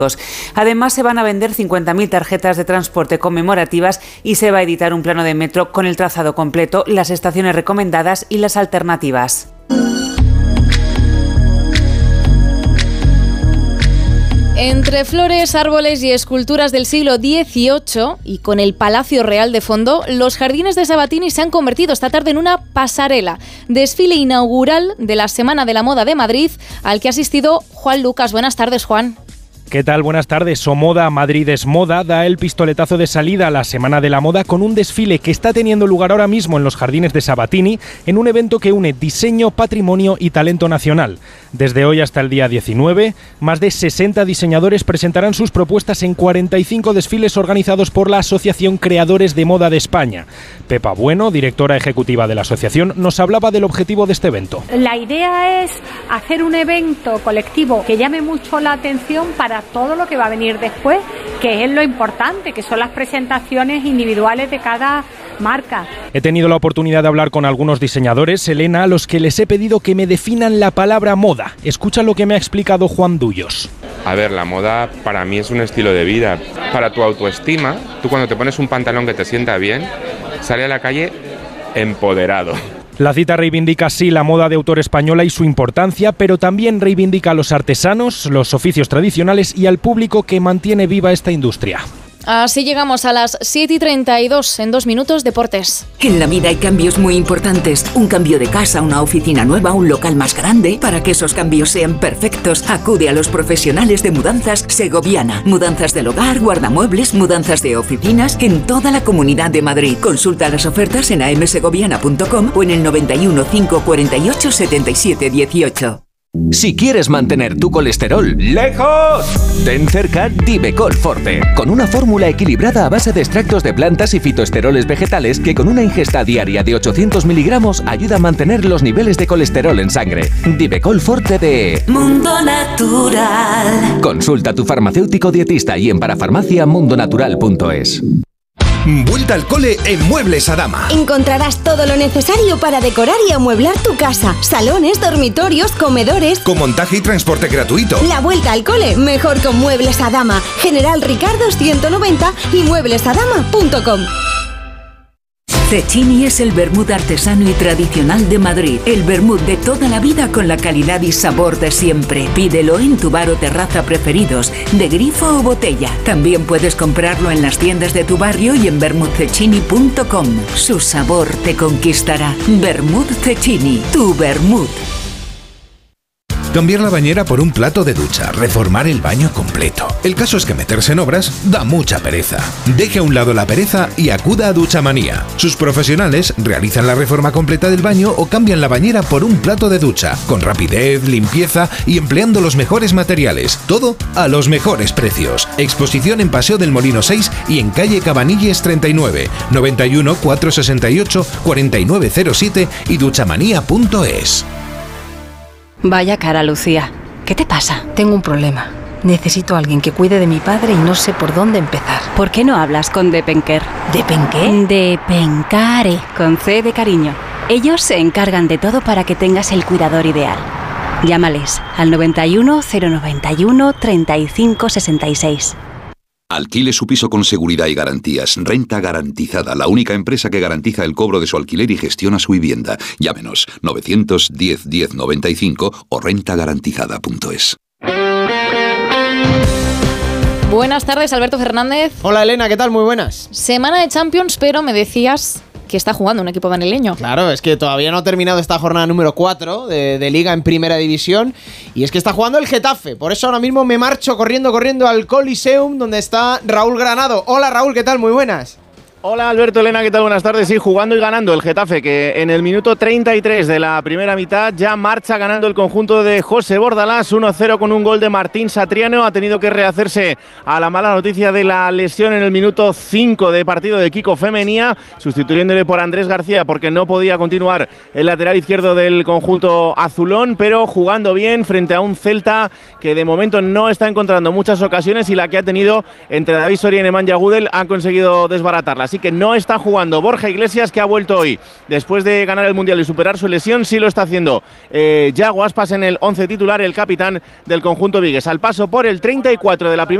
Además, se van a vender 50.000 tarjetas de transporte conmemorativas y se va a editar un plano de metro con el trazado completo, las estaciones recomendadas y las alternativas. Entre flores, árboles y esculturas del siglo XVIII y con el Palacio Real de fondo, los jardines de Sabatini se han convertido esta tarde en una pasarela. Desfile inaugural de la Semana de la Moda de Madrid, al que ha asistido Juan Lucas. Buenas tardes, Juan. ¿Qué tal? Buenas tardes. Somoda, Madrid es moda, da el pistoletazo de salida a la Semana de la Moda con un desfile que está teniendo lugar ahora mismo en los jardines de Sabatini, en un evento que une diseño, patrimonio y talento nacional. Desde hoy hasta el día 19, más de 60 diseñadores presentarán sus propuestas en 45 desfiles organizados por la Asociación Creadores de Moda de España. Pepa Bueno, directora ejecutiva de la asociación, nos hablaba del objetivo de este evento. La idea es hacer un evento colectivo que llame mucho la atención para todo lo que va a venir después, que es lo importante, que son las presentaciones individuales de cada marca. He tenido la oportunidad de hablar con algunos diseñadores, Elena, a los que les he pedido que me definan la palabra moda. Escucha lo que me ha explicado Juan Dullos. A ver, la moda para mí es un estilo de vida. Para tu autoestima, tú cuando te pones un pantalón que te sienta bien, sale a la calle empoderado. La cita reivindica así la moda de autor española y su importancia, pero también reivindica a los artesanos, los oficios tradicionales y al público que mantiene viva esta industria. Así llegamos a las 7:32, en 2 minutos, deportes. En la vida hay cambios muy importantes. Un cambio de casa, una oficina nueva, un local más grande. Para que esos cambios sean perfectos, acude a los profesionales de Mudanzas Segoviana. Mudanzas del hogar, guardamuebles, mudanzas de oficinas en toda la Comunidad de Madrid. Consulta las ofertas en amsegoviana.com o en el 91 548 77 18. Si quieres mantener tu colesterol lejos, ten cerca Divecol Forte, con una fórmula equilibrada a base de extractos de plantas y fitoesteroles vegetales que con una ingesta diaria de 800 miligramos ayuda a mantener los niveles de colesterol en sangre. Divecol Forte de Mundo Natural. Consulta a tu farmacéutico dietista y en parafarmaciamundonatural.es. Vuelta al cole en Muebles Adama. Encontrarás todo lo necesario para decorar y amueblar tu casa. Salones, dormitorios, comedores. Con montaje y transporte gratuito. La vuelta al cole, mejor con Muebles Adama. General Ricardo 190 y mueblesadama.com. Cecchini es el vermut artesano y tradicional de Madrid. El vermut de toda la vida con la calidad y sabor de siempre. Pídelo en tu bar o terraza preferidos, de grifo o botella. También puedes comprarlo en las tiendas de tu barrio y en vermutcecchini.com. Su sabor te conquistará. Vermut Cecchini, tu vermut. Cambiar la bañera por un plato de ducha, reformar el baño completo. El caso es que meterse en obras da mucha pereza. Deje a un lado la pereza y acuda a Duchamanía. Sus profesionales realizan la reforma completa del baño o cambian la bañera por un plato de ducha, con rapidez, limpieza y empleando los mejores materiales. Todo a los mejores precios. Exposición en Paseo del Molino 6 y en calle Cabanilles 39, 91 468 4907 y duchamanía.es. Vaya cara, Lucía. ¿Qué te pasa? Tengo un problema. Necesito a alguien que cuide de mi padre y no sé por dónde empezar. ¿Por qué no hablas con Depenker? ¿Depenqué? Depencare, con C de cariño. Ellos se encargan de todo para que tengas el cuidador ideal. Llámales al 91 091 35 66. Alquile su piso con seguridad y garantías. Renta Garantizada, la única empresa que garantiza el cobro de su alquiler y gestiona su vivienda. Llámenos 910 10 95 o rentagarantizada.es. Buenas tardes, Alberto Fernández. Hola, Elena, ¿qué tal? Muy buenas. Semana de Champions, pero me decías que está jugando un equipo madrileño. Claro, es que todavía no ha terminado esta jornada número 4 de Liga en Primera División y es que está jugando el Getafe. Por eso ahora mismo me marcho corriendo al Coliseum, donde está Raúl Granado. Hola, Raúl, ¿qué tal? Muy buenas. Hola Alberto, Elena, ¿qué tal? Buenas tardes. Sí, jugando y ganando el Getafe, que en el minuto 33 de la primera mitad ya marcha ganando el conjunto de José Bordalás, 1-0 con un gol de Martín Satriano. Ha tenido que rehacerse a la mala noticia de la lesión en el minuto 5 de partido de Kiko Femenía, sustituyéndole por Andrés García porque no podía continuar el lateral izquierdo del conjunto azulón, pero jugando bien frente a un Celta que de momento no está encontrando muchas ocasiones y la que ha tenido entre David Soria y Nemanja Gudel han conseguido desbaratarlas. así que no está jugando Borja Iglesias, que ha vuelto hoy después de ganar el Mundial y superar su lesión. Sí lo está haciendo Yago Aspas en el 11 titular, el capitán del conjunto vigués. Al paso por el 34 de la primera